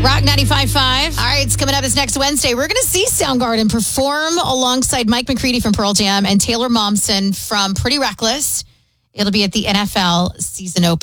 Rock 95.5. All right, it's coming up this next Wednesday. We're going to see Soundgarden perform alongside Mike McCready from Pearl Jam and Taylor Momsen from Pretty Reckless. It'll be at the NFL season opener.